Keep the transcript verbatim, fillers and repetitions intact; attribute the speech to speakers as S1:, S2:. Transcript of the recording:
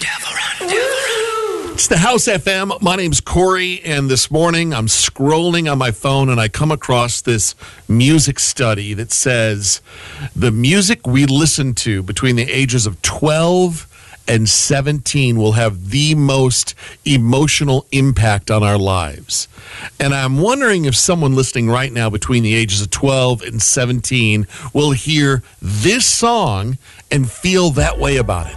S1: It's the House F M. My name's Corey, and this morning I'm scrolling on my phone and I come across this music study that says the music we listen to between the ages of twelve and seventeen will have the most emotional impact on our lives. And I'm wondering if someone listening right now between the ages of twelve and seventeen will hear this song and feel that way about it.